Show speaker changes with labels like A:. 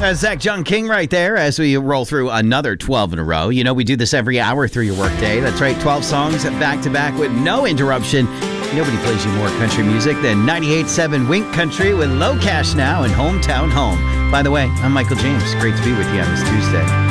A: Zach John King right there as we roll through another 12 in a row. You know, we do this every hour through your workday. That's right, 12 songs back to back with no interruption. Nobody plays you more country music than 98.7 Wink Country with Low Cash Now and Hometown Home. By the way, I'm Michael James. Great to be with you on this Tuesday.